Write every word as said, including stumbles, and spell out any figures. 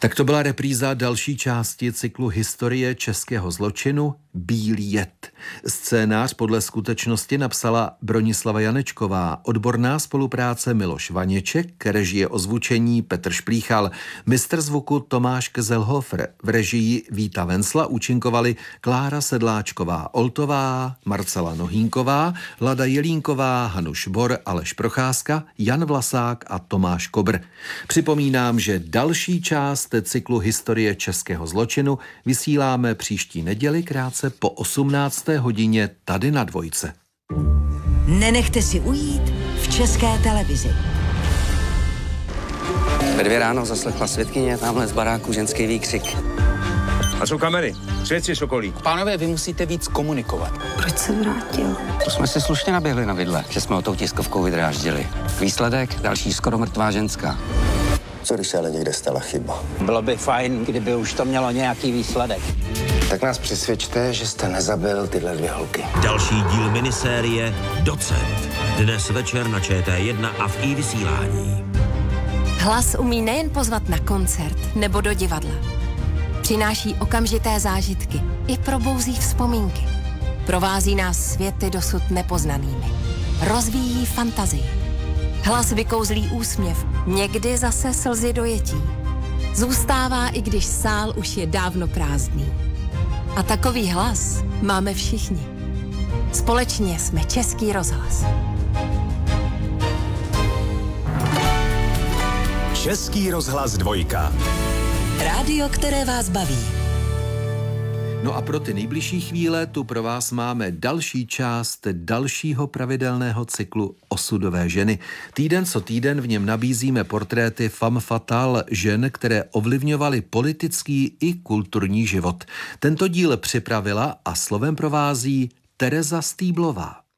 Tak to byla repríza další části cyklu Historie českého zločinu Bílý jed. Scénář podle skutečnosti napsala Bronislava Janečková, odborná spolupráce Miloš Vaněček, režie ozvučení Petr Šplíchal, mistr zvuku Tomáš Kzelhofer, v režii Víta Vencla účinkovali Klára Sedláčková Oltová, Marcela Nohínková, Lada Jelínková, Hanuš Bor, Aleš Procházka, Jan Vlasák a Tomáš Kobr. Připomínám, že další část cyklu Historie českého zločinu vysíláme příští neděli krátce po osmnácté hodině tady na Dvojce. Nenechte si ujít v České televizi. Ve dvě ráno zaslechla svědkyně tamhle z baráku ženský výkřik. A jsou kamery? Svědci Sokolí. Pánové, vy musíte víc komunikovat. Proč se vrátil? To jsme si slušně naběhli na vidle, že jsme ho tou tiskovkou vydráždili. Výsledek, další skoro mrtvá ženská. Co když se ale někde stala chyba? Bylo by fajn, kdyby už to mělo nějaký výsledek. Tak nás přesvědčte, že jste nezabil tyhle dvě holky. Další díl minisérie Docent. Dnes večer na Č T jedna a v i vysílání. Hlas umí nejen pozvat na koncert nebo do divadla. Přináší okamžité zážitky i probouzí vzpomínky. Provází nás světy dosud nepoznanými. Rozvíjí fantazii. Hlas vykouzlí úsměv, někdy zase slzy dojetí. Zůstává, i když sál už je dávno prázdný. A takový hlas máme všichni. Společně jsme Český rozhlas. Český rozhlas dvojka. Rádio, které vás baví. No a pro ty nejbližší chvíle tu pro vás máme další část dalšího pravidelného cyklu Osudové ženy. Týden co týden v něm nabízíme portréty femme fatale žen, které ovlivňovaly politický i kulturní život. Tento díl připravila a slovem provází Tereza Stýblová.